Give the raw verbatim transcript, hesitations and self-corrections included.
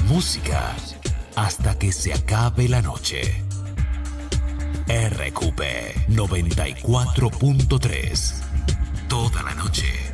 Música hasta que se acabe la noche. R Q P noventa y cuatro punto tres. Toda la noche